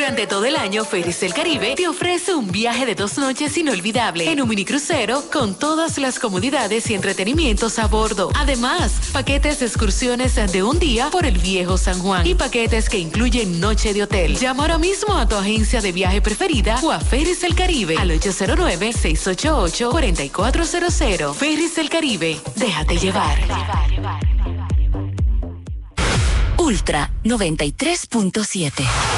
Durante todo el año, Ferries del Caribe te ofrece un viaje de 2 noches inolvidable en un minicrucero con todas las comodidades y entretenimientos a bordo. Además, paquetes de excursiones de un día por el Viejo San Juan y paquetes que incluyen noche de hotel. Llama ahora mismo a tu agencia de viaje preferida o a Ferries del Caribe al 809-688-4400. Ferries del Caribe, déjate llevar. Ultra 93.7.